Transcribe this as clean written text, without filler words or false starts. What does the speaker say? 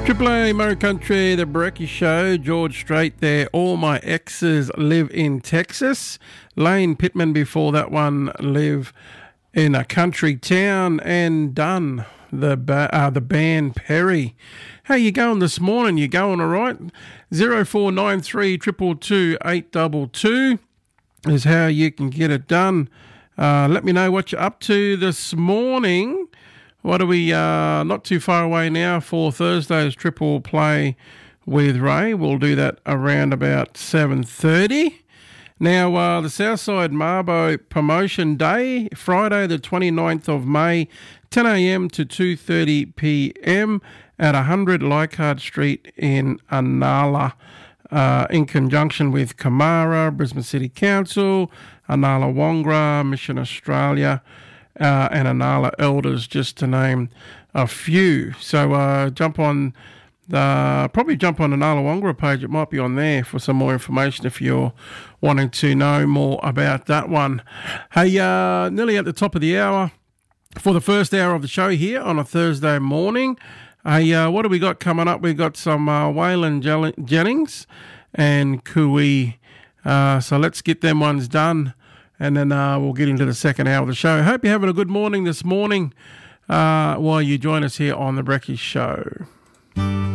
Triple A, Murray Country, The Brecky Show, George Strait there. All my exes live in Texas. Lane Pittman before that one, live in a country town. And Dunn, the band Perry. How you going this morning? You going all right? 0493 222 822 is how you can get it done. Let me know what you're up to this morning. What are we, not too far away now for Thursday's Triple Play with Ray. We'll do that around about 7:30. Now, the Southside Marbo Promotion Day, Friday the 29th of May, 10 a.m. to 2:30 p.m. at 100 Leichhardt Street in Anala, in conjunction with Kamara, Brisbane City Council, Anala Wongra, Mission Australia, and Anala Elders, just to name a few. So jump on Anala Wongra page. It might be on there for some more information if you're wanting to know more about that one. Hey, nearly at the top of the hour for the first hour of the show here on a Thursday morning. Hey, what do we got coming up? We've got some Waylon Jennings and Cooey. So let's get them ones done. And then we'll get into the second hour of the show. Hope you're having a good morning this morning while you join us here on The Brecky Show.